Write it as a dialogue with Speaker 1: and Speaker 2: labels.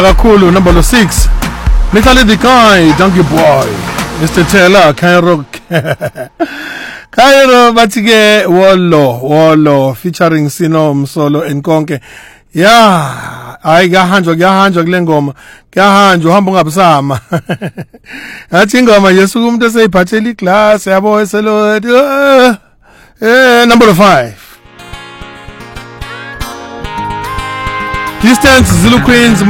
Speaker 1: kakhulu number 6 Nikhali the guy donkey boy Mr. Taylor Cairo Cairo bathi ke wolo featuring Sino Msolo Nkonke yeah hayi kuyahanjwa kule ngoma kuyahanjwa uhamba ungabusama athi ingoma yesuka umuntu eseyiphathela iglass yabo eselo number 5 Distance Zulu Queens